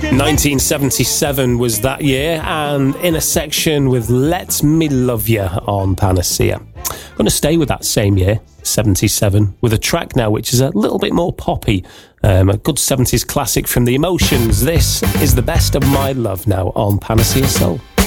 1977 was that year, and in a section with Let Me Love You on Panacea. I'm going to stay with that same year, 77, with a track now which is a little bit more poppy. A good 70s classic from The Emotions. This is The Best of My Love now on Panacea Soul.